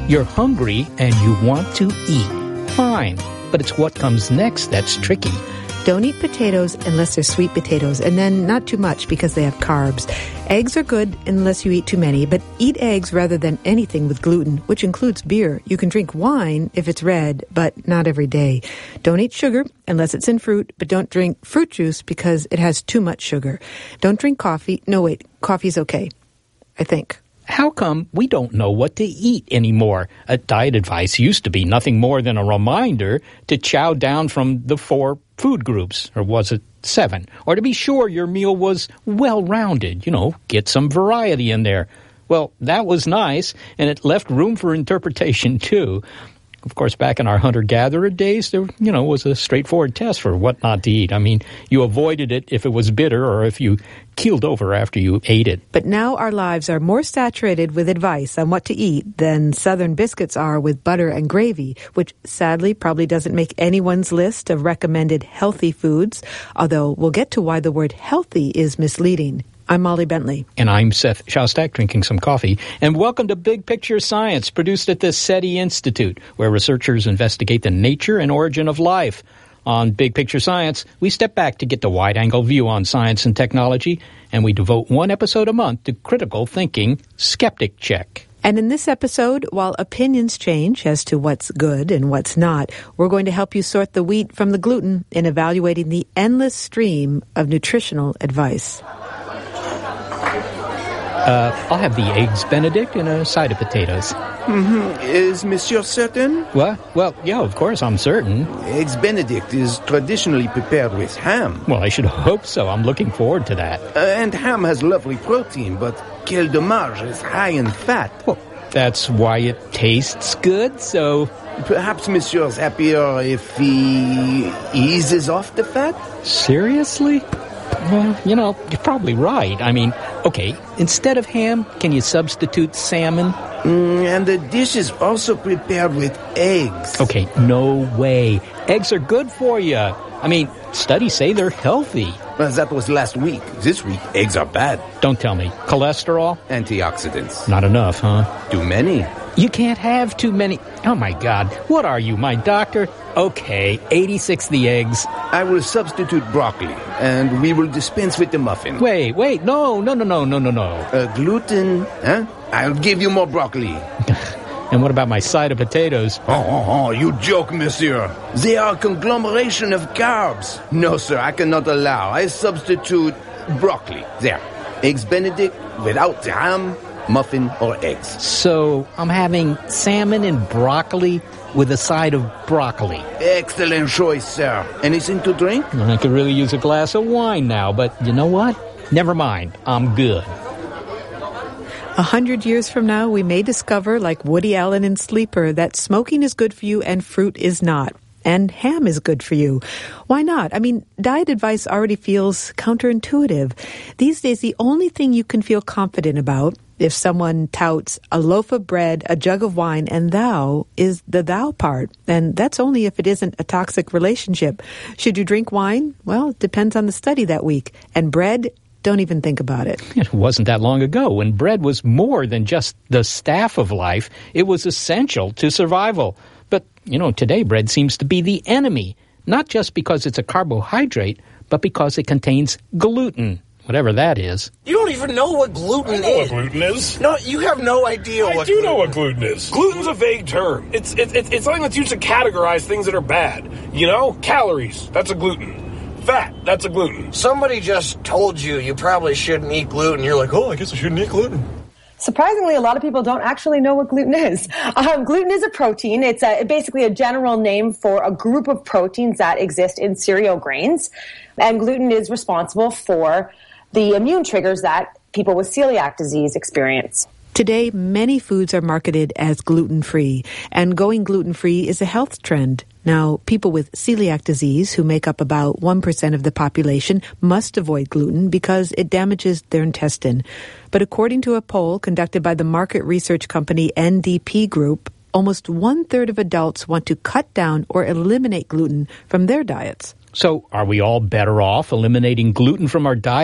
You're hungry and you want to eat. Fine, but it's what comes next that's tricky. Don't eat potatoes unless they're sweet potatoes, and then not too much because they have carbs. Eggs are good unless you eat too many, but eat eggs rather than anything with gluten, which includes beer. You can drink wine if it's red, but not every day. Don't eat sugar unless it's in fruit, but don't drink fruit juice because it has too much sugar. Don't drink coffee. No, wait, coffee's okay, I think. How come we don't know what to eat anymore? Diet advice used to be nothing more than a reminder to chow down from the 4 food groups, or was it 7? Or to be sure your meal was well-rounded, get some variety in there. Well, that was nice, and it left room for interpretation, too. Of course, back in our hunter-gatherer days, there, was a straightforward test for what not to eat. I mean, you avoided it if it was bitter or if you keeled over after you ate it. But now our lives are more saturated with advice on what to eat than Southern biscuits are with butter and gravy, which sadly probably doesn't make anyone's list of recommended healthy foods, although we'll get to why the word healthy is misleading. I'm Molly Bentley. And I'm Seth Shostak, drinking some coffee. And welcome to Big Picture Science, produced at the SETI Institute, where researchers investigate the nature and origin of life. On Big Picture Science, we step back to get the wide-angle view on science and technology, and we devote one episode a month to critical thinking, Skeptic Check. And in this episode, while opinions change as to what's good and what's not, we're going to help you sort the wheat from the gluten in evaluating the endless stream of nutritional advice. I'll have the eggs Benedict and a side of potatoes. Is Monsieur certain? What? Well, yeah, of course, I'm certain. Eggs Benedict is traditionally prepared with ham. Well, I should hope so. I'm looking forward to that. And ham has lovely protein, but quel dommage is high in fat. Well, that's why it tastes good, so... Perhaps Monsieur's happier if he eases off the fat? Seriously? Well, you're probably right. I mean, okay, instead of ham, can you substitute salmon? And the dish is also prepared with eggs. Okay, no way. Eggs are good for you. I mean, studies say they're healthy. Well, that was last week. This week, eggs are bad. Don't tell me. Cholesterol? Antioxidants. Not enough, huh? Too many. You can't have too many. Oh, my God. What are you, my doctor? Okay, 86 the eggs. I will substitute broccoli, and we will dispense with the muffin. Wait, no. Gluten, huh? I'll give you more broccoli. And what about my side of potatoes? Oh, you joke, monsieur. They are a conglomeration of carbs. No, sir, I cannot allow. I substitute broccoli. There. Eggs Benedict without the ham, muffin, or eggs. So I'm having salmon and broccoli with a side of broccoli. Excellent choice, sir. Anything to drink? I could really use a glass of wine now, but you know what? Never mind. I'm good. 100 years from now, we may discover, like Woody Allen in Sleeper, that smoking is good for you and fruit is not. And ham is good for you. Why not? I mean, diet advice already feels counterintuitive. These days, the only thing you can feel confident about, if someone touts a loaf of bread, a jug of wine, and thou, is the thou part. And that's only if it isn't a toxic relationship. Should you drink wine? Well, it depends on the study that week. And bread? Don't even think about it. It wasn't that long ago when bread was more than just the staff of life. It was essential to survival. But, today bread seems to be the enemy, not just because it's a carbohydrate, but because it contains gluten, whatever that is. You don't even know what gluten is. I know what gluten is. No, you have no idea I do know what gluten is. Gluten's a vague term. It's something that's used to categorize things that are bad. Calories, that's a gluten. Fat, that's a gluten. Somebody just told you probably shouldn't eat gluten. You're like, oh, I guess I shouldn't eat gluten. Surprisingly, a lot of people don't actually know what gluten is. Gluten is a protein. It's basically a general name for a group of proteins that exist in cereal grains. And gluten is responsible for the immune triggers that people with celiac disease experience. Today, many foods are marketed as gluten-free, and going gluten-free is a health trend. Now, people with celiac disease, who make up about 1% of the population, must avoid gluten because it damages their intestine. But according to a poll conducted by the market research company NDP Group, almost 1/3 of adults want to cut down or eliminate gluten from their diets. So, are we all better off eliminating gluten from our diet?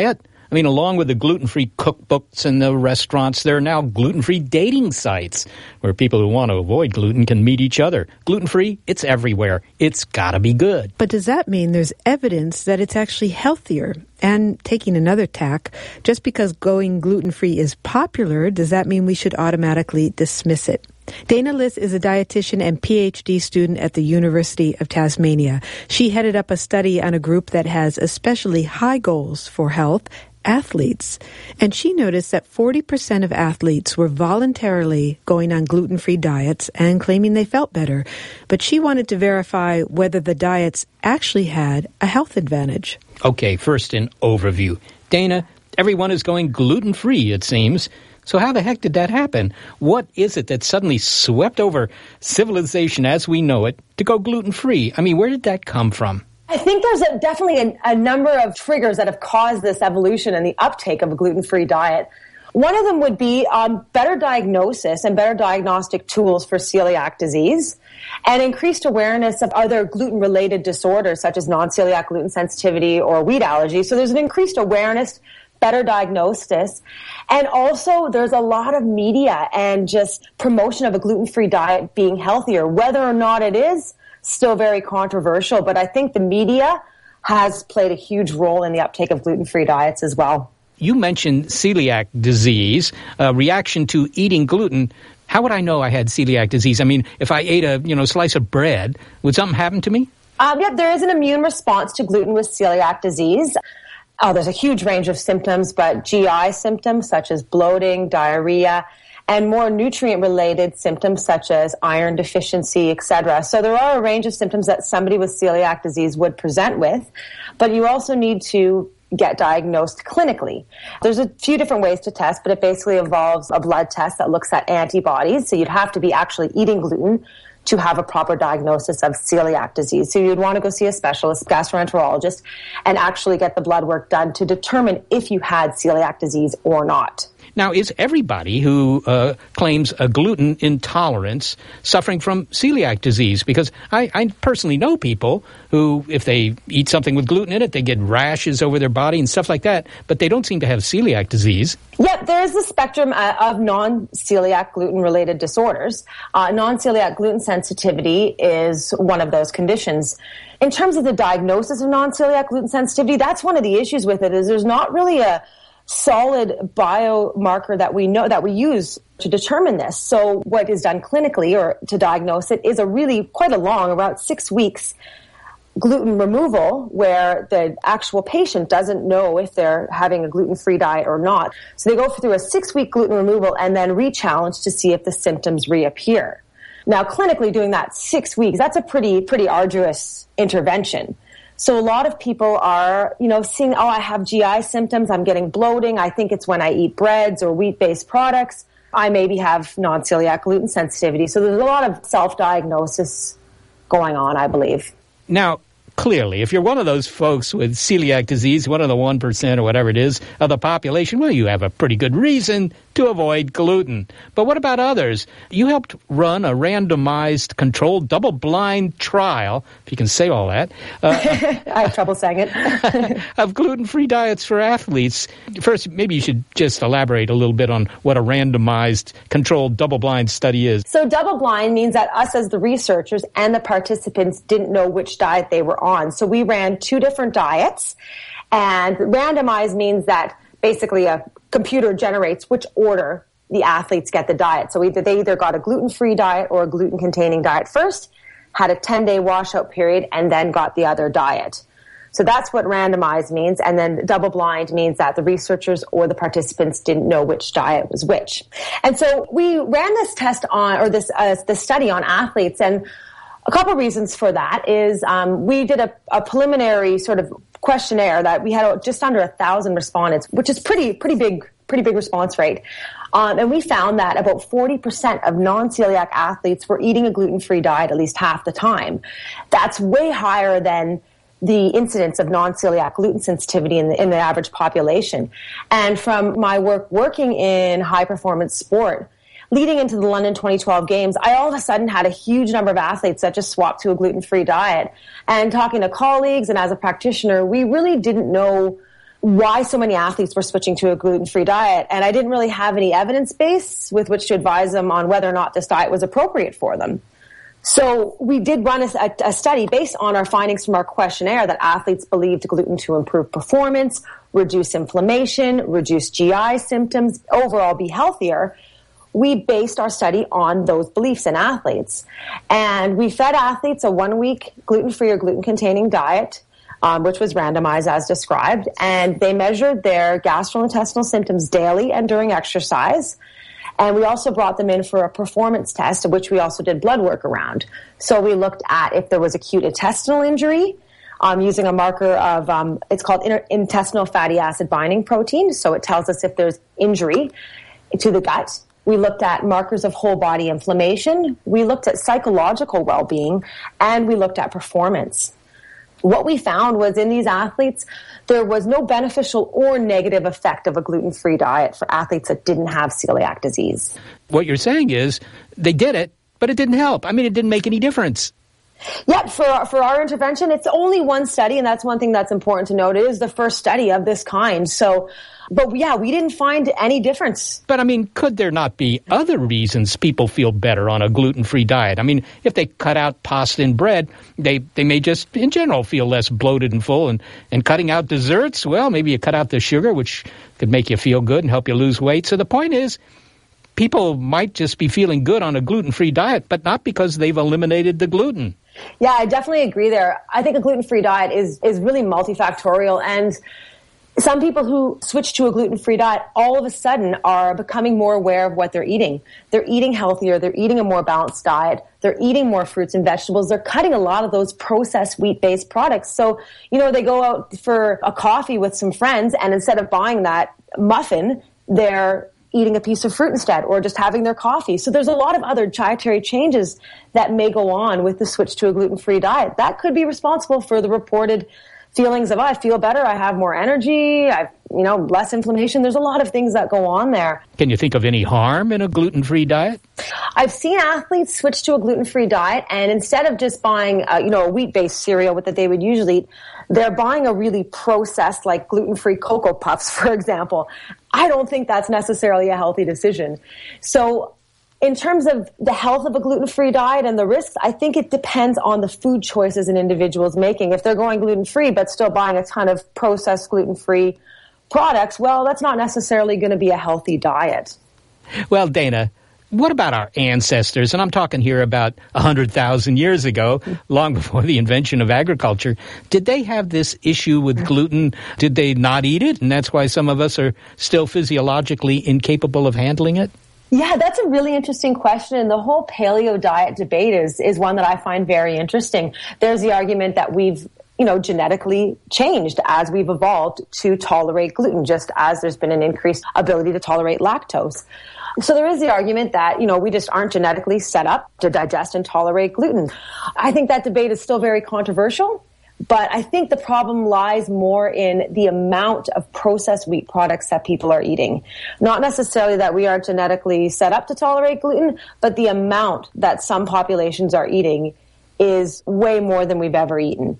I mean, along with the gluten-free cookbooks in the restaurants, there are now gluten-free dating sites where people who want to avoid gluten can meet each other. Gluten-free, it's everywhere. It's got to be good. But does that mean there's evidence that it's actually healthier? And taking another tack, just because going gluten-free is popular, does that mean we should automatically dismiss it? Dana Liss is a dietitian and PhD student at the University of Tasmania. She headed up a study on a group that has especially high goals for health, athletes. And she noticed that 40% of athletes were voluntarily going on gluten-free diets and claiming they felt better. But she wanted to verify whether the diets actually had a health advantage. Okay, first an overview. Dana, everyone is going gluten-free, it seems. So how the heck did that happen? What is it that suddenly swept over civilization as we know it to go gluten-free? I mean, where did that come from? I think there's definitely a number of triggers that have caused this evolution and the uptake of a gluten-free diet. One of them would be better diagnosis and better diagnostic tools for celiac disease and increased awareness of other gluten-related disorders such as non-celiac gluten sensitivity or wheat allergy. So there's an increased awareness, better diagnosis, and also there's a lot of media and just promotion of a gluten-free diet being healthier. Whether or not it is still very controversial, but I think the media has played a huge role in the uptake of gluten-free diets as well. You mentioned celiac disease, reaction to eating gluten. How would I know I had celiac disease? I mean, if I ate a slice of bread, would something happen to me? Yeah, there is an immune response to gluten with celiac disease. There's a huge range of symptoms, but GI symptoms such as bloating, diarrhea, and more nutrient-related symptoms such as iron deficiency, etc. So there are a range of symptoms that somebody with celiac disease would present with, but you also need to get diagnosed clinically. There's a few different ways to test, but it basically involves a blood test that looks at antibodies. So you'd have to be actually eating gluten to have a proper diagnosis of celiac disease. So you'd want to go see a specialist, gastroenterologist, and actually get the blood work done to determine if you had celiac disease or not. Now, is everybody who claims a gluten intolerance suffering from celiac disease? Because I personally know people who, if they eat something with gluten in it, they get rashes over their body and stuff like that, but they don't seem to have celiac disease. Yep, there is a spectrum of non-celiac gluten-related disorders. Non-celiac gluten sensitivity is one of those conditions. In terms of the diagnosis of non-celiac gluten sensitivity, that's one of the issues with it, is there's not really a solid biomarker that we know that we use to determine this. So what is done clinically or to diagnose it is quite a long, about 6 weeks, gluten removal where the actual patient doesn't know if they're having a gluten-free diet or not. So they go through a 6-week gluten removal and then re-challenge to see if the symptoms reappear. Now, clinically doing that 6 weeks, that's a pretty arduous intervention. So a lot of people are, seeing, I have GI symptoms, I'm getting bloating, I think it's when I eat breads or wheat-based products. I maybe have non-celiac gluten sensitivity. So there's a lot of self-diagnosis going on, I believe. Now, clearly, if you're one of those folks with celiac disease, one of the 1% or whatever it is of the population, well, you have a pretty good reason to avoid gluten. But what about others? You helped run a randomized, controlled, double-blind trial, if you can say all that. I have trouble saying it. of gluten-free diets for athletes. First, maybe you should just elaborate a little bit on what a randomized, controlled, double-blind study is. So double-blind means that us as the researchers and the participants didn't know which diet they were on. So we ran 2 different diets, and randomized means that basically a computer generates which order the athletes get the diet. So they either got a gluten-free diet or a gluten-containing diet first, had a 10-day washout period, and then got the other diet. So that's what randomized means. And then double-blind means that the researchers or the participants didn't know which diet was which. And so we ran this test this study on athletes, and a couple reasons for that is we did a preliminary sort of questionnaire that we had just under 1,000 respondents, which is pretty big response rate. And we found that about 40% of non-celiac athletes were eating a gluten-free diet at least half the time. That's way higher than the incidence of non-celiac gluten sensitivity in the average population. And from my work working in high-performance sport, leading into the London 2012 games, I all of a sudden had a huge number of athletes that just swapped to a gluten-free diet. And talking to colleagues and as a practitioner, we really didn't know why so many athletes were switching to a gluten-free diet. And I didn't really have any evidence base with which to advise them on whether or not this diet was appropriate for them. So we did run a study based on our findings from our questionnaire that athletes believed gluten to improve performance, reduce inflammation, reduce GI symptoms, overall be healthier. We based our study on those beliefs in athletes. And we fed athletes a 1-week gluten-free or gluten-containing diet, which was randomized as described. And they measured their gastrointestinal symptoms daily and during exercise. And we also brought them in for a performance test, of which we also did blood work around. So we looked at if there was acute intestinal injury, using a marker of, it's called intestinal fatty acid binding protein. So it tells us if there's injury to the gut. We looked at markers of whole body inflammation. We looked at psychological well-being, and we looked at performance. What we found was in these athletes, there was no beneficial or negative effect of a gluten-free diet for athletes that didn't have celiac disease. What you're saying is they did it, but it didn't help. I mean, it didn't make any difference. Yep, for our intervention, it's only one study, and that's one thing that's important to note. It is the first study of this kind. So, but yeah, we didn't find any difference. But I mean, could there not be other reasons people feel better on a gluten-free diet? I mean, if they cut out pasta and bread, they may just, in general, feel less bloated and full. And cutting out desserts, well, maybe you cut out the sugar, which could make you feel good and help you lose weight. So the point is, people might just be feeling good on a gluten-free diet, but not because they've eliminated the gluten. Yeah, I definitely agree there. I think a gluten-free diet is really multifactorial, and some people who switch to a gluten-free diet all of a sudden are becoming more aware of what they're eating. They're eating healthier. They're eating a more balanced diet. They're eating more fruits and vegetables. They're cutting a lot of those processed wheat-based products. So, they go out for a coffee with some friends, and instead of buying that muffin, they're eating a piece of fruit instead, or just having their coffee. So there's a lot of other dietary changes that may go on with the switch to a gluten-free diet. That could be responsible for the reported feelings of, I feel better, I have more energy, I've, less inflammation. There's a lot of things that go on there. Can you think of any harm in a gluten-free diet? I've seen athletes switch to a gluten-free diet, and instead of just buying, a wheat-based cereal that they would usually eat, they're buying a really processed, like gluten-free Cocoa Puffs, for example. I don't think that's necessarily a healthy decision. So in terms of the health of a gluten-free diet and the risks, I think it depends on the food choices an individual's making. If they're going gluten-free but still buying a ton of processed gluten-free products, well, that's not necessarily going to be a healthy diet. Well, Dana, what about our ancestors? And I'm talking here about 100,000 years ago, long before the invention of agriculture. Did they have this issue with gluten? Did they not eat it? And that's why some of us are still physiologically incapable of handling it? Yeah, that's a really interesting question. And the whole paleo diet debate is one that I find very interesting. There's the argument that we've genetically changed as we've evolved to tolerate gluten, just as there's been an increased ability to tolerate lactose. So there is the argument that, we just aren't genetically set up to digest and tolerate gluten. I think that debate is still very controversial, but I think the problem lies more in the amount of processed wheat products that people are eating. Not necessarily that we are genetically set up to tolerate gluten, but the amount that some populations are eating is way more than we've ever eaten.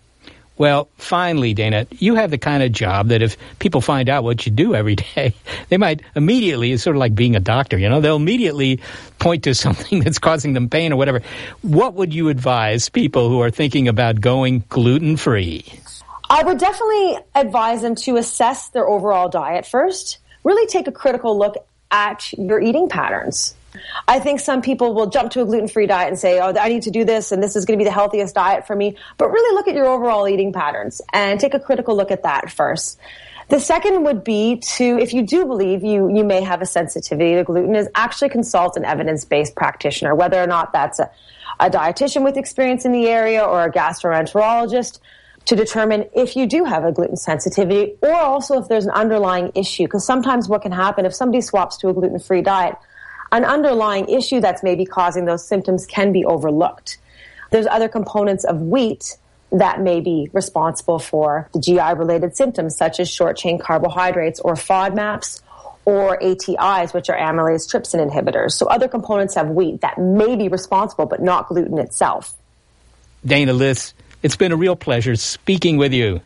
Well, finally, Dana, you have the kind of job that if people find out what you do every day, they might immediately, it's sort of like being a doctor, they'll immediately point to something that's causing them pain or whatever. What would you advise people who are thinking about going gluten-free? I would definitely advise them to assess their overall diet first. Really take a critical look at your eating patterns. I think some people will jump to a gluten-free diet and say, I need to do this and this is going to be the healthiest diet for me. But really look at your overall eating patterns and take a critical look at that first. The second would be to, if you do believe you may have a sensitivity to gluten, is actually consult an evidence-based practitioner, whether or not that's a dietitian with experience in the area or a gastroenterologist, to determine if you do have a gluten sensitivity or also if there's an underlying issue. Because sometimes what can happen if somebody swaps to a gluten-free diet, an underlying issue that's maybe causing those symptoms can be overlooked. There's other components of wheat that may be responsible for the GI-related symptoms, such as short-chain carbohydrates or FODMAPs or ATIs, which are amylase trypsin inhibitors. So other components of wheat that may be responsible, but not gluten itself. Dana Liss, it's been a real pleasure speaking with you.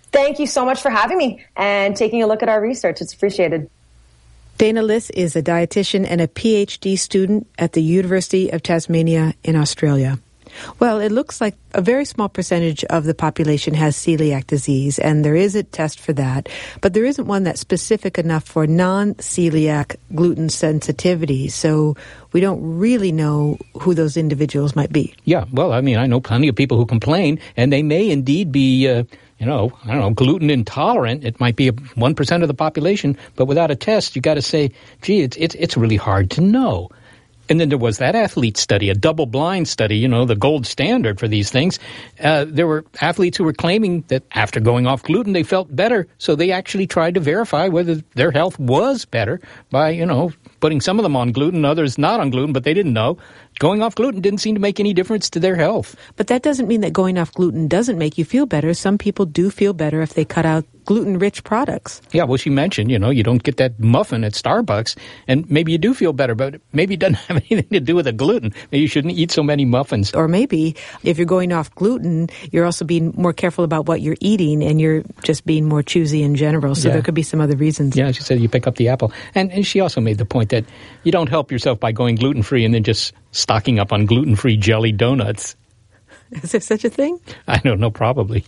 Thank you so much for having me and taking a look at our research. It's appreciated. Dana Liss is a dietitian and a PhD student at the University of Tasmania in Australia. Well, it looks like a very small percentage of the population has celiac disease, and there is a test for that, but there isn't one that's specific enough for non-celiac gluten sensitivity, so we don't really know who those individuals might be. Yeah, well, I mean, I know plenty of people who complain, and they may indeed be, gluten intolerant. It might be 1% of the population, but without a test, you got to say, gee, it's really hard to know. And then there was that athlete study, a double-blind study, the gold standard for these things. There were athletes who were claiming that after going off gluten, they felt better. So they actually tried to verify whether their health was better by, putting some of them on gluten, others not on gluten, but they didn't know. Going off gluten didn't seem to make any difference to their health. But that doesn't mean that going off gluten doesn't make you feel better. Some people do feel better if they cut out gluten-rich products. Yeah, well, she mentioned, you don't get that muffin at Starbucks, and maybe you do feel better, but maybe it doesn't have anything to do with the gluten. Maybe you shouldn't eat so many muffins. Or maybe if you're going off gluten, you're also being more careful about what you're eating, and you're just being more choosy in general. So there could be some other reasons. Yeah, she said you pick up the apple. And she also made the point that you don't help yourself by going gluten-free and then just stocking up on gluten-free jelly donuts. Is there such a thing? I don't know, probably.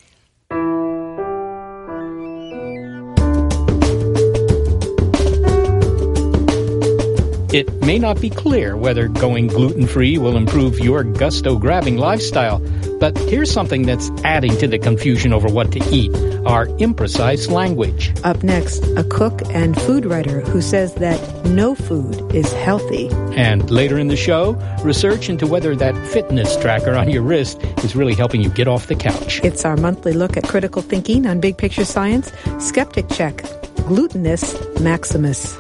It may not be clear whether going gluten-free will improve your gusto-grabbing lifestyle, but here's something that's adding to the confusion over what to eat, our imprecise language. Up next, a cook and food writer who says that no food is healthy. And later in the show, research into whether that fitness tracker on your wrist is really helping you get off the couch. It's our monthly look at critical thinking on Big Picture Science. Skeptic Check, Glutinous Maximus.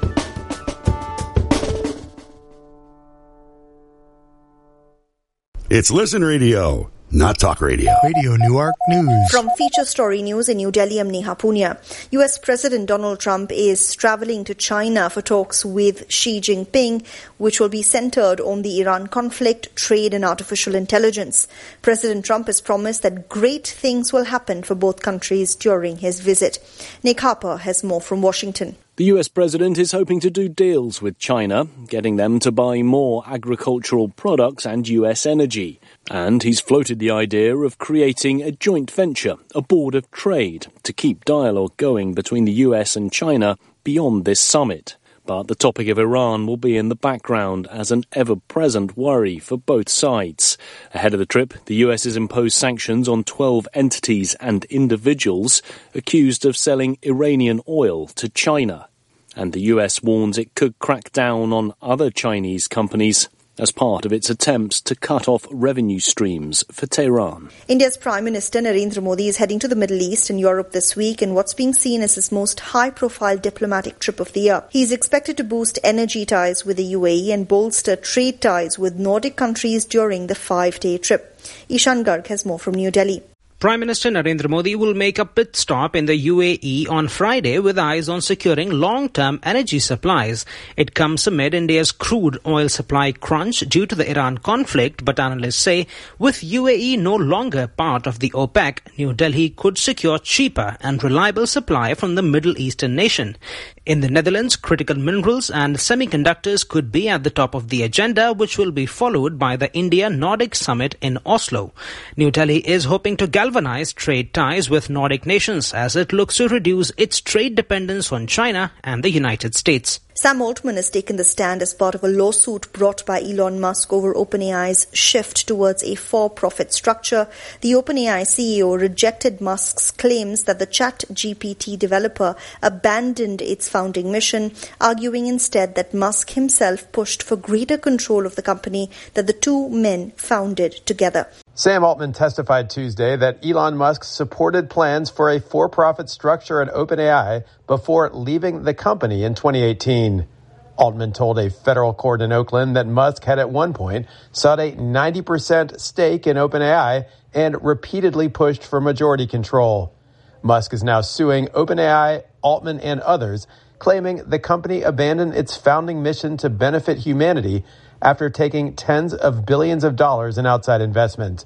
It's Listen Radio, not talk radio. Radio Newark News. From Feature Story News in New Delhi, I'm Neha Punia. U.S. President Donald Trump is traveling to China for talks with Xi Jinping, which will be centered on the Iran conflict, trade and artificial intelligence. President Trump has promised that great things will happen for both countries during his visit. Nick Harper has more from Washington. The US president is hoping to do deals with China, getting them to buy more agricultural products and US energy. And he's floated the idea of creating a joint venture, a board of trade, to keep dialogue going between the US and China beyond this summit. But the topic of Iran will be in the background as an ever-present worry for both sides. Ahead of the trip, the US has imposed sanctions on 12 entities and individuals accused of selling Iranian oil to China. And the US warns it could crack down on other Chinese companies as part of its attempts to cut off revenue streams for Tehran. India's Prime Minister Narendra Modi is heading to the Middle East and Europe this week in what's being seen as his most high-profile diplomatic trip of the year. He's expected to boost energy ties with the UAE and bolster trade ties with Nordic countries during the 5-day trip. Ishan Garg has more from New Delhi. Prime Minister Narendra Modi will make a pit stop in the UAE on Friday with eyes on securing long-term energy supplies. It comes amid India's crude oil supply crunch due to the Iran conflict, but analysts say with UAE no longer part of the OPEC, New Delhi could secure cheaper and reliable supply from the Middle Eastern nation. In the Netherlands, critical minerals and semiconductors could be at the top of the agenda, which will be followed by the India-Nordic summit in Oslo. New Delhi is hoping to galvanize trade ties with Nordic nations as it looks to reduce its trade dependence on China and the United States. Sam Altman has taken the stand as part of a lawsuit brought by Elon Musk over OpenAI's shift towards a for-profit structure. The OpenAI CEO rejected Musk's claims that the ChatGPT developer abandoned its founding mission, arguing instead that Musk himself pushed for greater control of the company that the two men founded together. Sam Altman testified Tuesday that Elon Musk supported plans for a for-profit structure at OpenAI before leaving the company in 2018. Altman told a federal court in Oakland that Musk had at one point sought a 90% stake in OpenAI and repeatedly pushed for majority control. Musk is now suing OpenAI, Altman, and others, claiming the company abandoned its founding mission to benefit humanity after taking tens of billions of dollars in outside investment.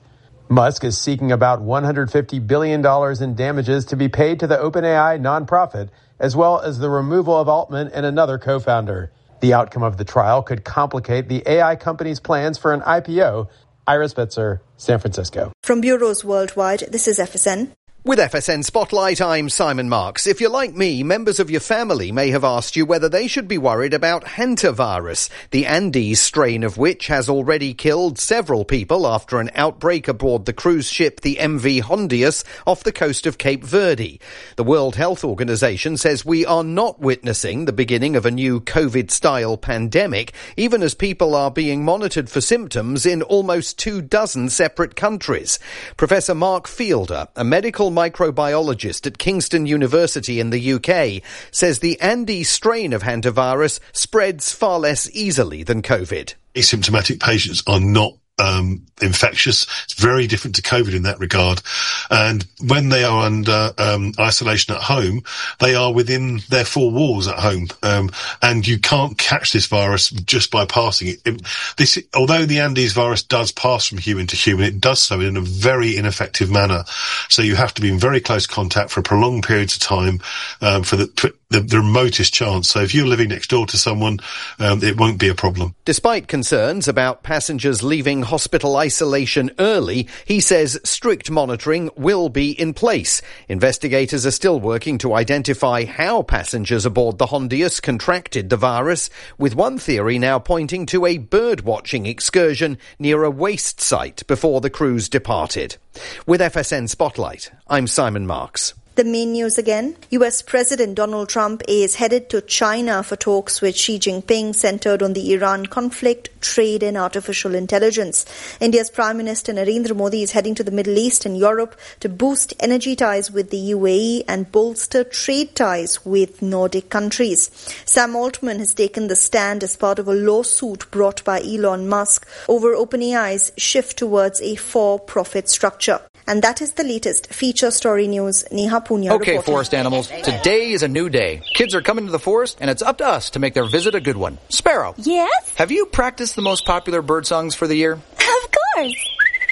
Musk is seeking about $150 billion in damages to be paid to the OpenAI nonprofit, as well as the removal of Altman and another co-founder. The outcome of the trial could complicate the AI company's plans for an IPO. Ira Spitzer, San Francisco. From bureaus worldwide, this is FSN. With FSN Spotlight, I'm Simon Marks. If you're like me, members of your family may have asked you whether they should be worried about hantavirus, the Andes strain of which has already killed several people after an outbreak aboard the cruise ship the MV Hondius off the coast of Cape Verde. The World Health Organization says we are not witnessing the beginning of a new COVID-style pandemic, even as people are being monitored for symptoms in almost 24 separate countries. Professor Mark Fielder, a medical microbiologist at Kingston University in the UK, says the Andes strain of hantavirus spreads far less easily than COVID. Asymptomatic patients are not infectious. It's very different to COVID in that regard. And when they are under isolation at home, they are within their four walls at home. And you can't catch this virus just by passing it. Although the Andes virus does pass from human to human, it does so in a very ineffective manner. So you have to be in very close contact for prolonged periods of time for the remotest chance. So if you're living next door to someone, it won't be a problem. Despite concerns about passengers leaving hospital isolation early, he says strict monitoring will be in place. Investigators are still working to identify how passengers aboard the Hondius contracted the virus, with one theory now pointing to a bird-watching excursion near a waste site before the cruise departed. With FSN Spotlight, I'm Simon Marks. The main news again. US President Donald Trump is headed to China for talks with Xi Jinping centered on the Iran conflict, trade and artificial intelligence. India's Prime Minister Narendra Modi is heading to the Middle East and Europe to boost energy ties with the UAE and bolster trade ties with Nordic countries. Sam Altman has taken the stand as part of a lawsuit brought by Elon Musk over OpenAI's shift towards a for-profit structure. And that is the latest feature story news. Neha Punya Okay, reporting. forest animals, today is a new day. Kids are coming to the forest, and it's up to us to make their visit a good one. Sparrow. Yes? Have you practiced the most popular bird songs for the year? Of course.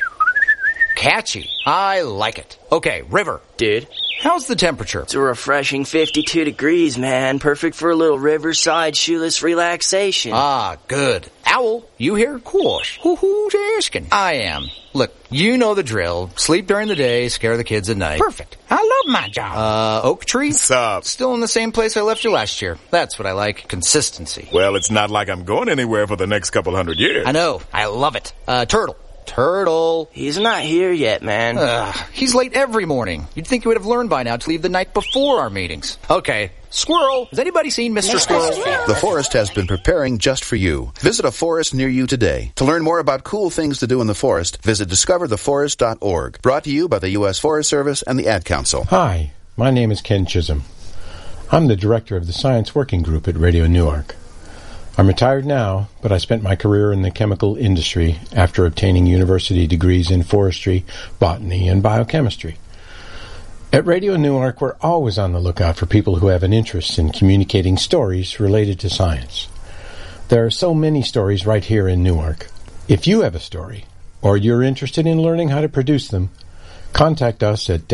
Catchy. I like it. Okay, River. Dude. How's the temperature? It's a refreshing 52 degrees, man. Perfect for a little riverside shoeless relaxation. Ah, good. Owl, you here? Of course. Who's asking? I am. Look, you know the drill. Sleep during the day, scare the kids at night. Perfect. I love my job. Oak tree? What's up? Still in the same place I left you last year. That's what I like. Consistency. Well, it's not like I'm going anywhere for the next couple hundred years. I know. I love it. Turtle. He's not here yet, man. He's late every morning. You'd think he would have learned by now to leave the night before our meetings. Okay. Squirrel. Has anybody seen Mr. Squirrel? The forest has been preparing just for you. Visit a forest near you today. To learn more about cool things to do in the forest, visit discovertheforest.org. Brought to you by the U.S. Forest Service and the Ad Council. Hi, my name is Ken Chisholm. I'm the director of the Science Working Group at Radio Newark. I'm retired now, but I spent my career in the chemical industry after obtaining university degrees in forestry, botany, and biochemistry. At Radio Newark, we're always on the lookout for people who have an interest in communicating stories related to science. There are so many stories right here in Newark. If you have a story, or you're interested in learning how to produce them, contact us at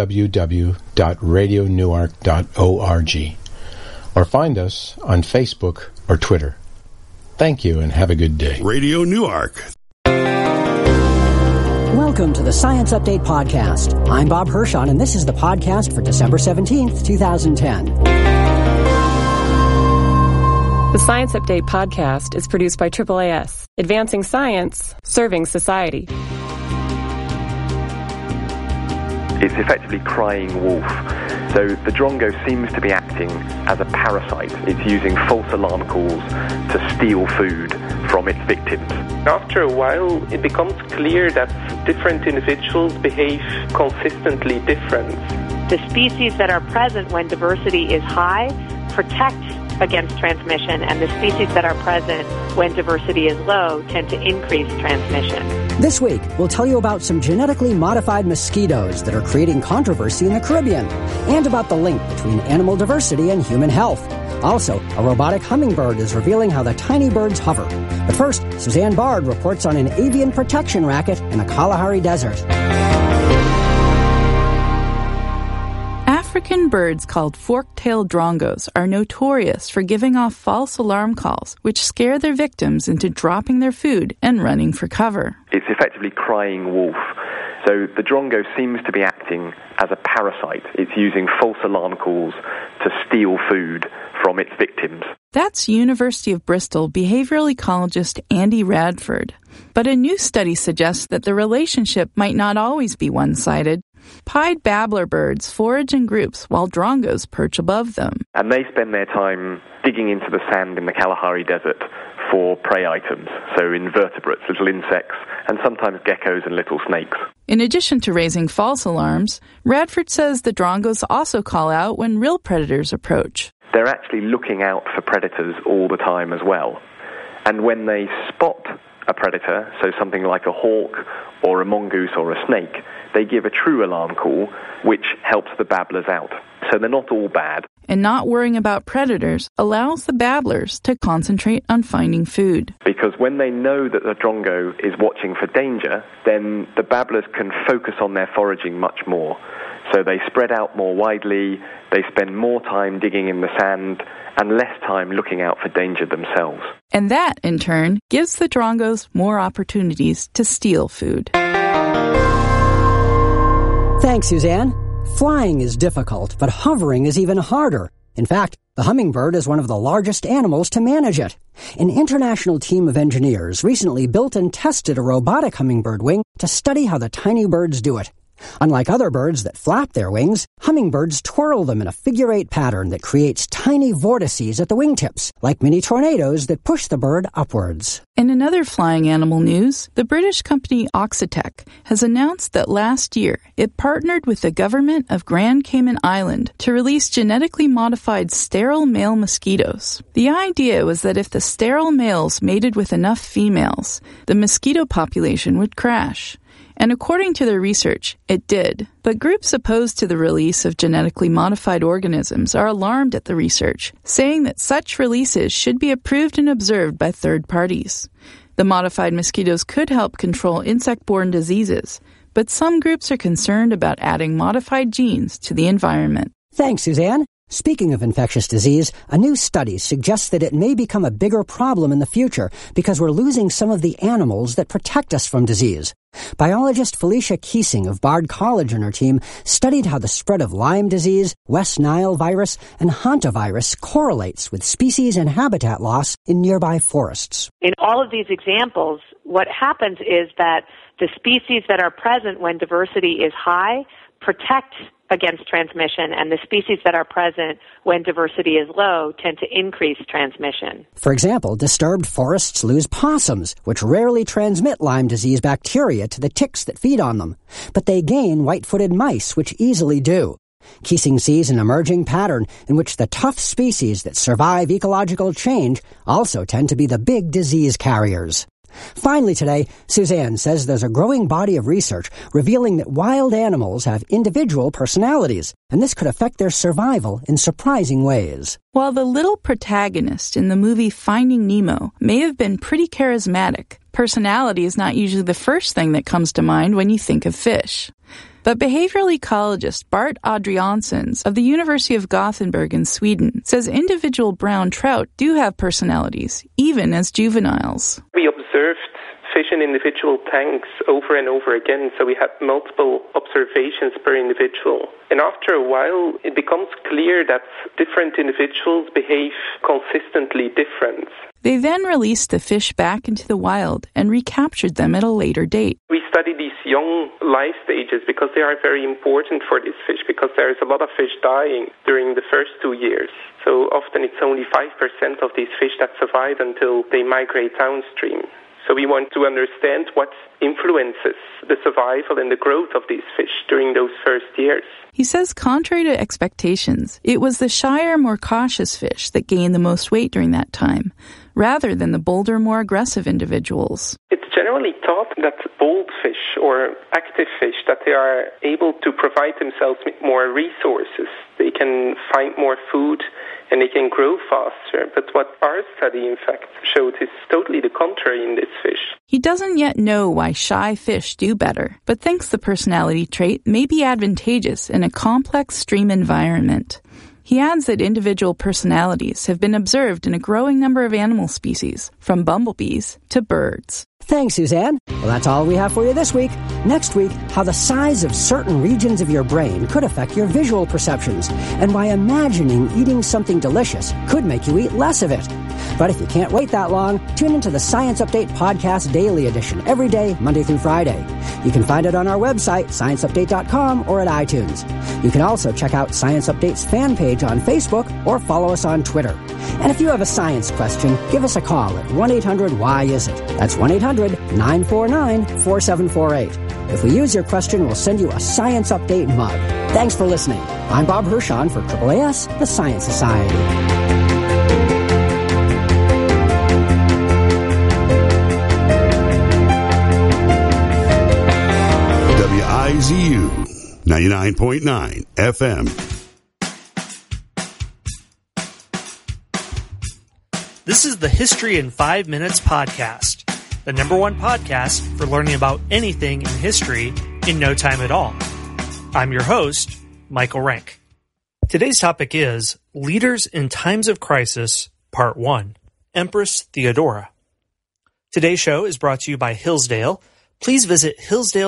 www.radionewark.org or find us on Facebook or Twitter. Thank you and have a good day. Radio Newark. Welcome to the Science Update Podcast. I'm Bob Hirschon, and this is the podcast for December 17th, 2010. The Science Update Podcast is produced by AAAS, advancing science, serving society. It's effectively crying wolf. So the drongo seems to be acting as a parasite. It's using false alarm calls to steal food from its victims. After a while, it becomes clear that different individuals behave consistently different. The species that are present when diversity is high protect against transmission, and the species that are present when diversity is low tend to increase transmission. This week, we'll tell you about some genetically modified mosquitoes that are creating controversy in the Caribbean, and about the link between animal diversity and human health. Also, a robotic hummingbird is revealing how the tiny birds hover. But first, Suzanne Bard reports on an avian protection racket in the Kalahari Desert. African birds called fork-tailed drongos are notorious for giving off false alarm calls, which scare their victims into dropping their food and running for cover. It's effectively crying wolf. So the drongo seems to be acting as a parasite. It's using false alarm calls to steal food from its victims. That's University of Bristol behavioral ecologist Andy Radford. But a new study suggests that the relationship might not always be one-sided. Pied babbler birds forage in groups while drongos perch above them. And they spend their time digging into the sand in the Kalahari Desert for prey items, so invertebrates, little insects, and sometimes geckos and little snakes. In addition to raising false alarms, Radford says the drongos also call out when real predators approach. They're actually looking out for predators all the time as well. And when they spot a predator, so something like a hawk or a mongoose or a snake, they give a true alarm call, which helps the babblers out. So they're not all bad. And not worrying about predators allows the babblers to concentrate on finding food. Because when they know that the drongo is watching for danger, then the babblers can focus on their foraging much more. So they spread out more widely, they spend more time digging in the sand, and less time looking out for danger themselves. And that, in turn, gives the drongos more opportunities to steal food. Thanks, Suzanne. Flying is difficult, but hovering is even harder. In fact, the hummingbird is one of the largest animals to manage it. An international team of engineers recently built and tested a robotic hummingbird wing to study how the tiny birds do it. Unlike other birds that flap their wings, hummingbirds twirl them in a figure-8 pattern that creates tiny vortices at the wingtips, like mini tornadoes that push the bird upwards. In another flying animal news, the British company Oxitec has announced that last year it partnered with the government of Grand Cayman Island to release genetically modified sterile male mosquitoes. The idea was that if the sterile males mated with enough females, the mosquito population would crash. And according to their research, it did. But groups opposed to the release of genetically modified organisms are alarmed at the research, saying that such releases should be approved and observed by third parties. The modified mosquitoes could help control insect-borne diseases, but some groups are concerned about adding modified genes to the environment. Thanks, Suzanne. Speaking of infectious disease, a new study suggests that it may become a bigger problem in the future because we're losing some of the animals that protect us from disease. Biologist Felicia Keesing of Bard College and her team studied how the spread of Lyme disease, West Nile virus, and hantavirus correlates with species and habitat loss in nearby forests. In all of these examples, what happens is that the species that are present when diversity is high protect against transmission, and the species that are present when diversity is low tend to increase transmission. For example, disturbed forests lose possums, which rarely transmit Lyme disease bacteria to the ticks that feed on them, but they gain white-footed mice, which easily do. Keesing sees an emerging pattern in which the tough species that survive ecological change also tend to be the big disease carriers. Finally today, Suzanne says there's a growing body of research revealing that wild animals have individual personalities, and this could affect their survival in surprising ways. While the little protagonist in the movie Finding Nemo may have been pretty charismatic, personality is not usually the first thing that comes to mind when you think of fish. But behavioral ecologist Bart Adrianssons of the University of Gothenburg in Sweden says individual brown trout do have personalities, even as juveniles. We observed fish in individual tanks over and over again, so we had multiple observations per individual. And after a while, it becomes clear that different individuals behave consistently different. They then released the fish back into the wild and recaptured them at a later date. We study these young life stages because they are very important for these fish, because there is a lot of fish dying during the first 2 years. So often it's only 5% of these fish that survive until they migrate downstream. So we want to understand what influences the survival and the growth of these fish during those first years. He says contrary to expectations, it was the shyer, more cautious fish that gained the most weight during that time, rather than the bolder, more aggressive individuals. It's generally generally thought that bold fish or active fish, that they are able to provide themselves with more resources. They can find more food and they can grow faster. But what our study, in fact, showed is totally the contrary in this fish. He doesn't yet know why shy fish do better, but thinks the personality trait may be advantageous in a complex stream environment. He adds that individual personalities have been observed in a growing number of animal species, from bumblebees to birds. Thanks, Suzanne. Well, that's all we have for you this week. Next week, how the size of certain regions of your brain could affect your visual perceptions, and why imagining eating something delicious could make you eat less of it. But if you can't wait that long, tune into the Science Update Podcast Daily Edition every day, Monday through Friday. You can find it on our website, scienceupdate.com, or at iTunes. You can also check out Science Update's fan page on Facebook or follow us on Twitter. And if you have a science question, give us a call at 1-800-WHY-IS-IT. That's 1-800-949-4748. If we use your question, we'll send you a Science Update mug. Thanks for listening. I'm Bob Hirshon for AAAS, the Science Society. WIZU 99.9 FM. This is the History in 5 Minutes podcast, the #1 podcast for learning about anything in history in no time at all. I'm your host, Michael Rank. Today's topic is Leaders in Times of Crisis, Part 1, Empress Theodora. Today's show is brought to you by Hillsdale. Please visit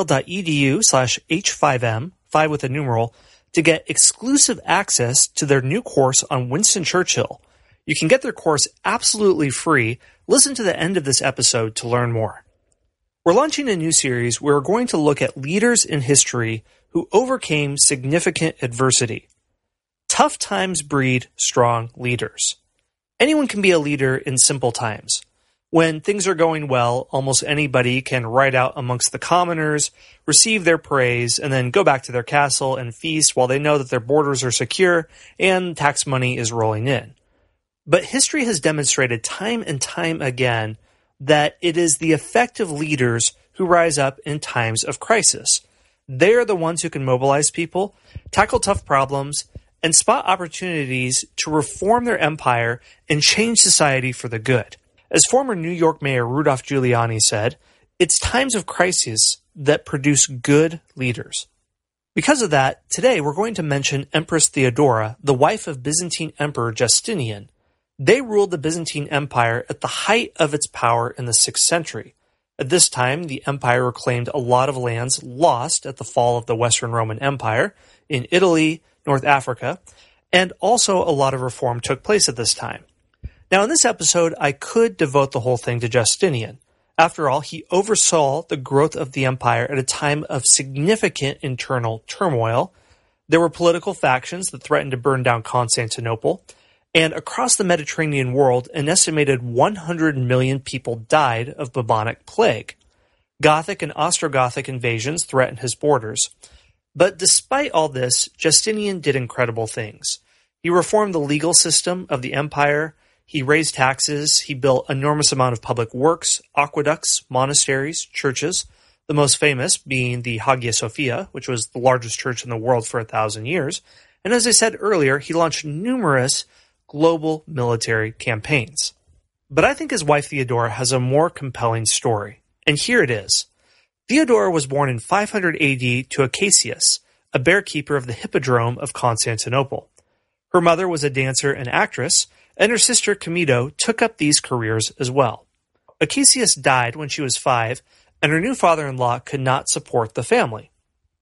hillsdale.edu/H5M, 5 with a numeral, to get exclusive access to their new course on Winston Churchill. You can get their course absolutely free. Listen to the end of this episode to learn more. We're launching a new series where we're going to look at leaders in history who overcame significant adversity. Tough times breed strong leaders. Anyone can be a leader in simple times. When things are going well, almost anybody can ride out amongst the commoners, receive their praise, and then go back to their castle and feast while they know that their borders are secure and tax money is rolling in. But history has demonstrated time and time again that it is the effective leaders who rise up in times of crisis. They are the ones who can mobilize people, tackle tough problems, and spot opportunities to reform their empire and change society for the good. As former New York Mayor Rudolph Giuliani said, it's times of crisis that produce good leaders. Because of that, today we're going to mention Empress Theodora, the wife of Byzantine Emperor Justinian. They ruled the Byzantine Empire at the height of its power in the 6th century. At this time, the empire reclaimed a lot of lands lost at the fall of the Western Roman Empire in Italy, North Africa, and also a lot of reform took place at this time. Now, in this episode, I could devote the whole thing to Justinian. After all, he oversaw the growth of the empire at a time of significant internal turmoil. There were political factions that threatened to burn down Constantinople. And across the Mediterranean world, an estimated 100 million people died of bubonic plague. Gothic and Ostrogothic invasions threatened his borders. But despite all this, Justinian did incredible things. He reformed the legal system of the empire. He raised taxes. He built an enormous amount of public works, aqueducts, monasteries, churches, the most famous being the Hagia Sophia, which was the largest church in the world for 1,000 years. And as I said earlier, he launched numerous global military campaigns. But I think his wife Theodora has a more compelling story. And here it is. Theodora was born in 500 AD to Acacius, a bearkeeper of the Hippodrome of Constantinople. Her mother was a dancer and actress, and her sister Camido took up these careers as well. Acacius died when she was 5, and her new father-in-law could not support the family.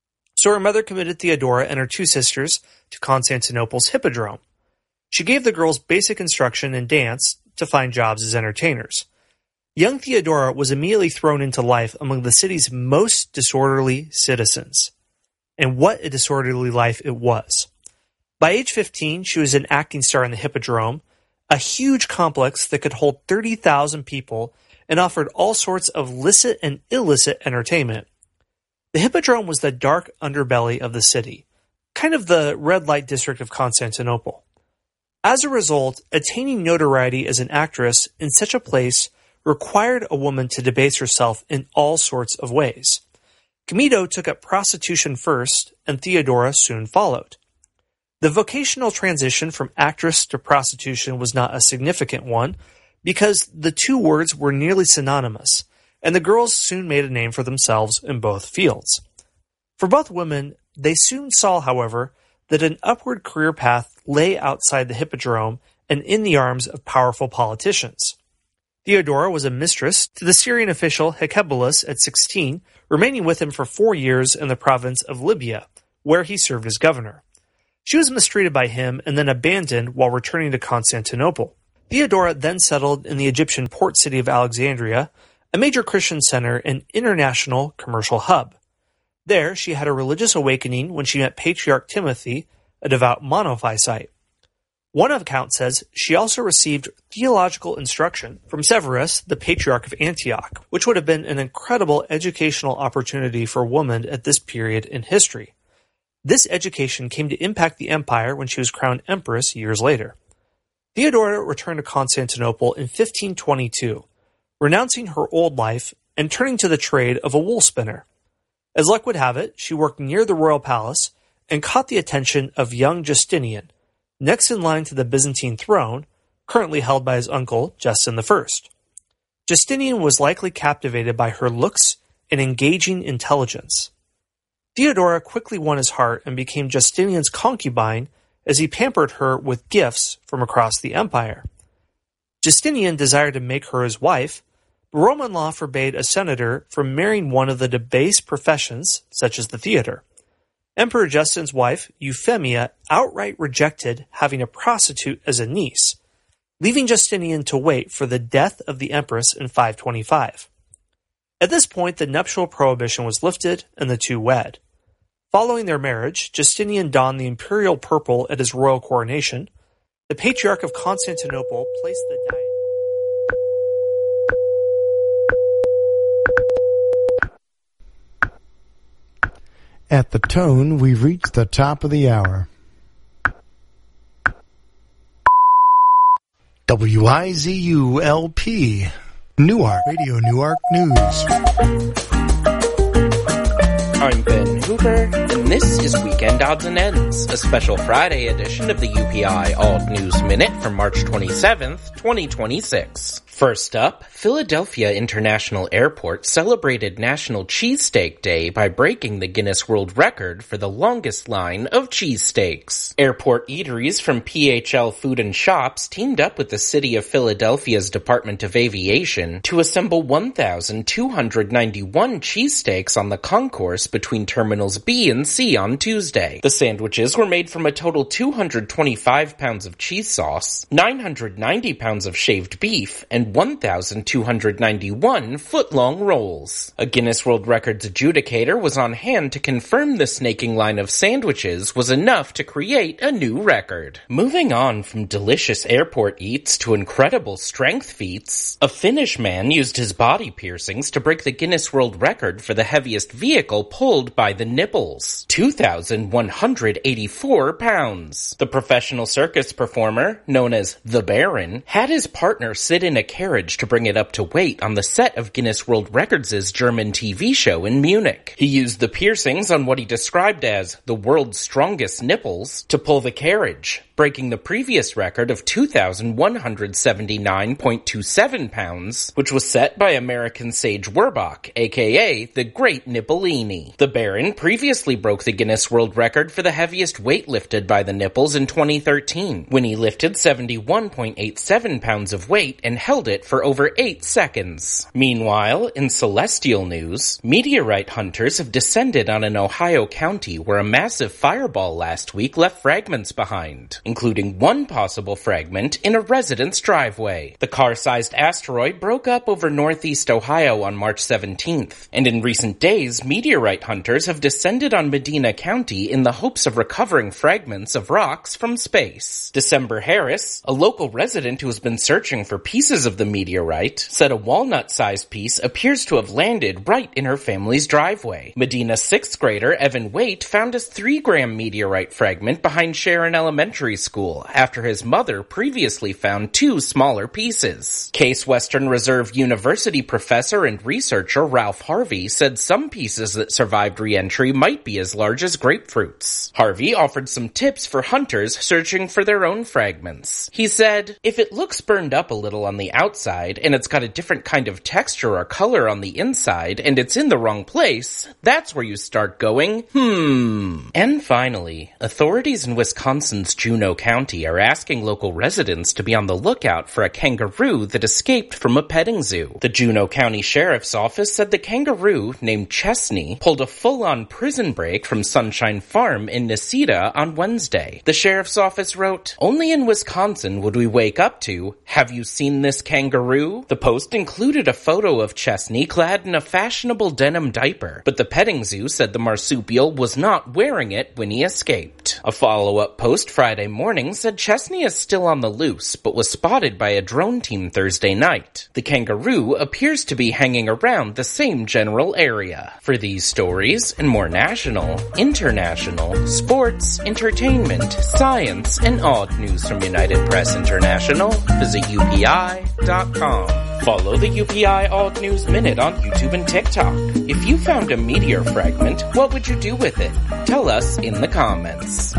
So her mother committed Theodora and her 2 sisters to Constantinople's Hippodrome. She gave the girls basic instruction in dance to find jobs as entertainers. Young Theodora was immediately thrown into life among the city's most disorderly citizens. And what a disorderly life it was. By age 15, she was an acting star in the Hippodrome, a huge complex that could hold 30,000 people and offered all sorts of licit and illicit entertainment. The Hippodrome was the dark underbelly of the city, kind of the red light district of Constantinople. As a result, attaining notoriety as an actress in such a place required a woman to debase herself in all sorts of ways. Gemido took up prostitution first, and Theodora soon followed. The vocational transition from actress to prostitution was not a significant one, because the two words were nearly synonymous, and the girls soon made a name for themselves in both fields. For both women, they soon saw, however, that an upward career path lay outside the hippodrome and in the arms of powerful politicians. Theodora was a mistress to the Syrian official Hecebulus at 16, remaining with him for 4 years in the province of Libya, where he served as governor. She was mistreated by him and then abandoned while returning to Constantinople. Theodora then settled in the Egyptian port city of Alexandria, a major Christian center and international commercial hub. There, she had a religious awakening when she met Patriarch Timothy, a devout monophysite. One account says she also received theological instruction from Severus, the Patriarch of Antioch, which would have been an incredible educational opportunity for a woman at this period in history. This education came to impact the empire when she was crowned empress years later. Theodora returned to Constantinople in 1522, renouncing her old life and turning to the trade of a wool spinner. As luck would have it, she worked near the royal palace and caught the attention of young Justinian, next in line to the Byzantine throne, currently held by his uncle, Justin I. Justinian was likely captivated by her looks and engaging intelligence. Theodora quickly won his heart and became Justinian's concubine as he pampered her with gifts from across the empire. Justinian desired to make her his wife, but Roman law forbade a senator from marrying one of the debased professions, such as the theater. Emperor Justin's wife, Euphemia, outright rejected having a prostitute as a niece, leaving Justinian to wait for the death of the empress in 525. At this point, the nuptial prohibition was lifted and the two wed. Following their marriage, Justinian donned the imperial purple at his royal coronation. The Patriarch of Constantinople placed the diadem. At the tone, we've reached the top of the hour. WIZU-LP, Newark, Radio Newark News. I'm Ben Hoover, and this is Weekend Odds and Ends, a special Friday edition of the UPI Alt News Minute for March 27th, 2026. First up, Philadelphia International Airport celebrated National Cheesesteak Day by breaking the Guinness World Record for the longest line of cheesesteaks. Airport eateries from PHL Food and Shops teamed up with the City of Philadelphia's Department of Aviation to assemble 1,291 cheesesteaks on the concourse between Terminals B and C on Tuesday. The sandwiches were made from a total 225 pounds of cheese sauce, 990 pounds of shaved beef, and 1,291 foot-long rolls. A Guinness World Records adjudicator was on hand to confirm the snaking line of sandwiches was enough to create a new record. Moving on from delicious airport eats to incredible strength feats, a Finnish man used his body piercings to break the Guinness World Record for the heaviest vehicle pulled by the nipples, 2,184 pounds. The professional circus performer, known as the Baron, had his partner sit in a carriage to bring it up to weight on the set of Guinness World Records' German TV show in Munich. He used the piercings on what he described as the world's strongest nipples to pull the carriage, breaking the previous record of 2,179.27 pounds, which was set by American Sage Werbach, aka the Great Nippolini. The Baron previously broke the Guinness World Record for the heaviest weight lifted by the nipples in 2013, when he lifted 71.87 pounds of weight and held it for over 8 seconds. Meanwhile, in celestial news, meteorite hunters have descended on an Ohio county where a massive fireball last week left fragments behind, including one possible fragment in a resident's driveway. The car-sized asteroid broke up over northeast Ohio on March 17th, and in recent days, meteorite hunters have descended on Medina County in the hopes of recovering fragments of rocks from space. December Harris, a local resident who has been searching for pieces of the meteorite, said a walnut-sized piece appears to have landed right in her family's driveway. Medina 6th grader Evan Waite found a 3-gram meteorite fragment behind Sharon Elementary School after his mother previously found 2 smaller pieces. Case Western Reserve University professor and researcher Ralph Harvey said some pieces that survived re-entry might be as large as grapefruits. Harvey offered some tips for hunters searching for their own fragments. He said, "If it looks burned up a little on the outside and it's got a different kind of texture or color on the inside and it's in the wrong place, that's where you start going, And finally, authorities in Wisconsin's Juneau County are asking local residents to be on the lookout for a kangaroo that escaped from a petting zoo. The Juneau County Sheriff's Office said the kangaroo, named Chesney, pulled a full-on prison break from Sunshine Farm in Necedah on Wednesday. The Sheriff's Office wrote, "Only in Wisconsin would we wake up to, 'Have you seen this kangaroo?' The post included a photo of Chesney clad in a fashionable denim diaper, but the petting zoo said the marsupial was not wearing it when he escaped. A follow-up post Friday morning said Chesney is still on the loose, but was spotted by a drone team Thursday night. The kangaroo appears to be hanging around the same general area. For these stories and more national, international, sports, entertainment, science, and odd news from United Press International, visit UPI.com. Follow the UPI Odd News Minute on YouTube and TikTok. If you found a meteor fragment, what would you do with it? Tell us in the comments.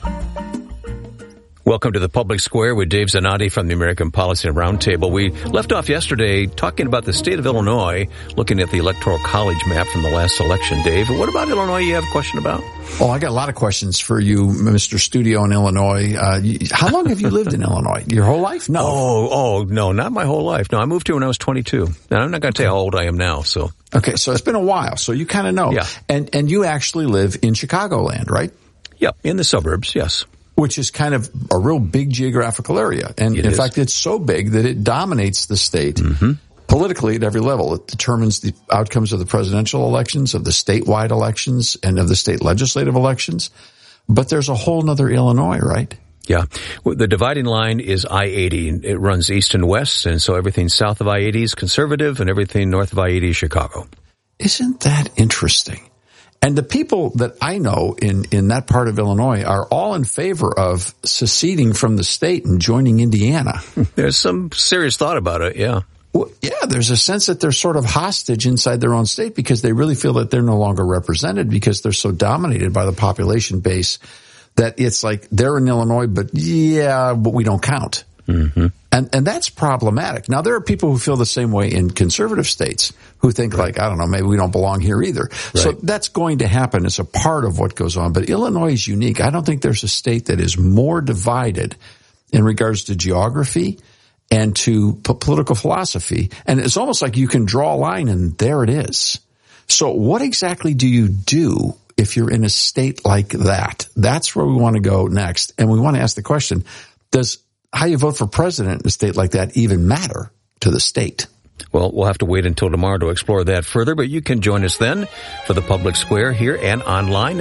Welcome to the Public Square with Dave Zanotti from the American Policy Roundtable. We left off yesterday talking about the state of Illinois, looking at the Electoral College map from the last election. Dave, what about Illinois you have a question about? Oh, I got a lot of questions for you, Mr. Studio in Illinois. How long have you lived in Illinois? Your whole life? No. Oh, no, not my whole life. No, I moved here when I was 22. Now, I'm not going to tell you how old I am now, so. Okay, so it's been a while, so you kind of know. Yeah. And you actually live in Chicagoland, right? Yeah, in the suburbs, yes. Which is kind of a real big geographical area. And in fact, it's so big that it dominates the state politically at every level. It determines the outcomes of the presidential elections, of the statewide elections, and of the state legislative elections. But there's a whole nother Illinois, right? Yeah. The dividing line is I-80. It runs east and west, and so everything south of I-80 is conservative, and everything north of I-80 is Chicago. Isn't that interesting? And the people that I know in that part of Illinois are all in favor of seceding from the state and joining Indiana. There's some serious thought about it, yeah. Well, yeah, there's a sense that they're sort of hostage inside their own state because they really feel that they're no longer represented because they're so dominated by the population base that it's like they're in Illinois, but we don't count. Mm-hmm. And that's problematic. Now, there are people who feel the same way in conservative states who think like, I don't know, maybe we don't belong here either. Right. So that's going to happen as a part of what goes on. But Illinois is unique. I don't think there's a state that is more divided in regards to geography and to political philosophy. And it's almost like you can draw a line and there it is. So what exactly do you do if you're in a state like that? That's where we want to go next. And we want to ask the question, does how you vote for president in a state like that even matter to the state? Well, we'll have to wait until tomorrow to explore that further, but you can join us then for the Public Square here and online at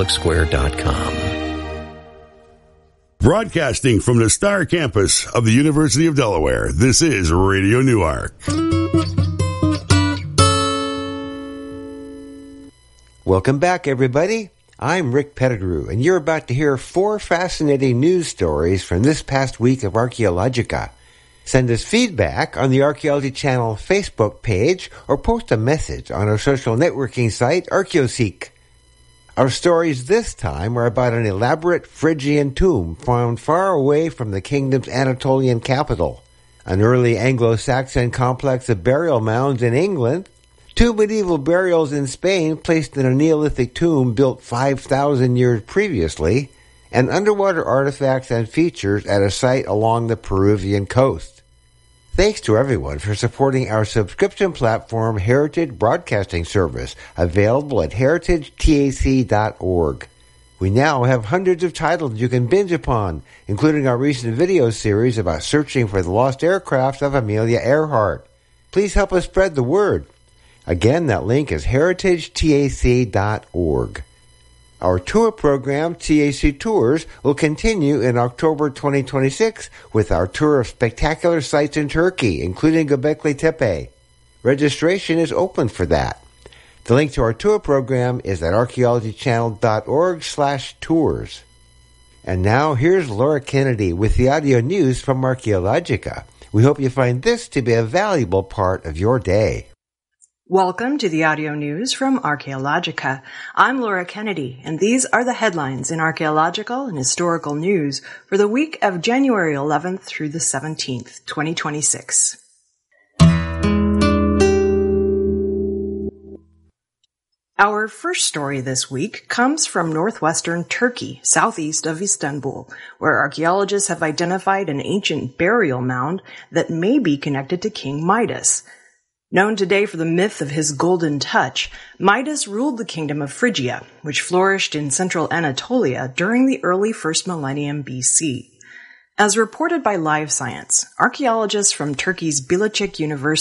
thepublicsquare.com. Broadcasting from the Star Campus of the University of Delaware, this is Radio Newark. Welcome back, everybody. I'm Rick Pettigrew, and you're about to hear 4 fascinating news stories from this past week of Archaeologica. Send us feedback on the Archaeology Channel Facebook page or post a message on our social networking site, Archaeoseek. Our stories this time are about an elaborate Phrygian tomb found far away from the kingdom's Anatolian capital, an early Anglo-Saxon complex of burial mounds in England, 2 medieval burials in Spain placed in a Neolithic tomb built 5,000 years previously, and underwater artifacts and features at a site along the Peruvian coast. Thanks to everyone for supporting our subscription platform Heritage Broadcasting Service, available at heritagetac.org. We now have hundreds of titles you can binge upon, including our recent video series about searching for the lost aircraft of Amelia Earhart. Please help us spread the word. Again, that link is heritagetac.org. Our tour program, TAC Tours, will continue in October 2026 with our tour of spectacular sites in Turkey, including Göbekli Tepe. Registration is open for that. The link to our tour program is at archaeologychannel.org/tours. And now here's Laura Kennedy with the audio news from Archaeologica. We hope you find this to be a valuable part of your day. Welcome to the audio news from Archaeologica. I'm Laura Kennedy, and these are the headlines in archaeological and historical news for the week of January 11th through the 17th, 2026. Our first story this week comes from northwestern Turkey, southeast of Istanbul, where archaeologists have identified an ancient burial mound that may be connected to King Midas. Known today for the myth of his golden touch, Midas ruled the kingdom of Phrygia, which flourished in central Anatolia during the early 1st millennium BC. As reported by Live Science, archaeologists from Turkey's Bilecik University